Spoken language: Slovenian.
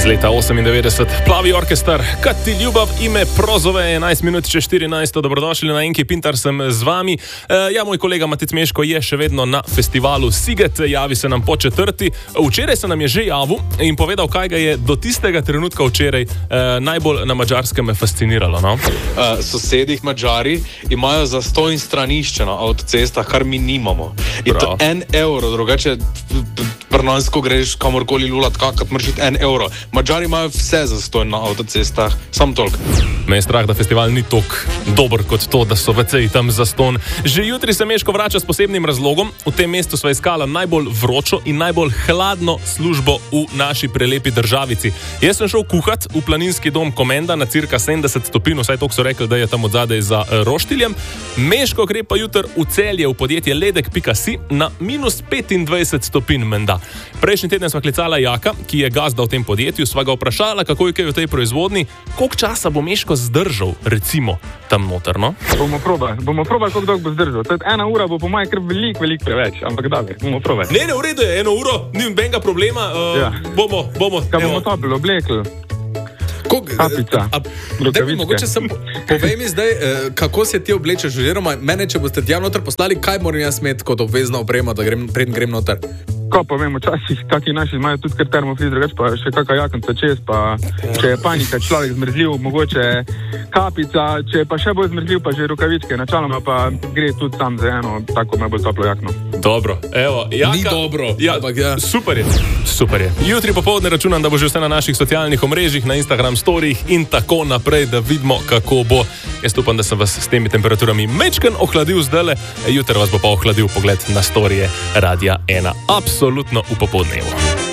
leta 98, Plavi orkestar, Kad ti ljubav ime prozove, 11 minut čez 14, dobrodošli na Enki Pintar, sem z vami. Moj kolega Matic Meško je še vedno na festivalu Siget, javi se nam po četrti. Včeraj se nam je že javil in povedal, kaj ga je do tistega trenutka včeraj najbolj na Madžarskem fasciniralo. No? Sosedih Madžari imajo zastonj stranišče na avtocestah, kar mi nimamo. Je to €1, drugače prnansko greš kamorkoli lulat, kakrat moraš iti €1. Madžari imajo vse zastonj na avtocestah, sam toliko. Me je strah, da festival ni toliko dober kot to, da so veceji tam zastonj. Že jutri se Meško vrača s posebnim razlogom. V tem mestu sva iskala najbolj vročo in najbolj hladno službo v naši prelepi državici. Jaz sem šel kuhat v planinski dom Komenda na cirka 70 stopinj, vsaj toliko so rekli, da je tam odzadej za Roštiljem. Meško gre pa jutri v Celje v podjetje ledek.si na minus 25 stopinj menda. Prejšnji teden sva klicala Jaka, ki je gazda v tem podjetju, sva ga vprašala, kako je kaj v tej proizvodni, koliko časa bo Meško zdržal, recimo, tam noterno. Bomo probali, koliko dolgo bo zdržal. 1 ura bo po mojem kar veliko preveč, ampak da, bomo probali. Ne, v redu je, 1 uro, ni nobenega problema, bomo. Kaj bomo topili, oblekli? Kapica. Mogoče sem, povej mi zdaj, kako se ti oblečeš, oziroma mene, če boste tja noter poslali, kaj moram jaz imeti kot obvezno opremo, da preden grem noter? Ko pa vemo, včasih taki naši imajo tudi kar termofriz, drugač pa še kakšna jakonca čez, pa če je panika, človek zmrzljiv, mogoče kapica, če je pa še bolj zmrzljiv, pa že rukavičke, načeloma pa gre tudi sam za eno tako najbolj toplo jakno. Dobro, evo, Jaka. Ni dobro, ampak ja. Super je. Jutri popoldne računam, da bo že vse na naših socialnih omrežjih, na Instagram storijih in tako naprej, da vidimo, kako bo. Jaz upam, da sem vas s temi temperaturami mečken ohladil zdajle, jutri vas bo pa ohladil pogled na storije Radia 1. Absolutno v popoldnevu.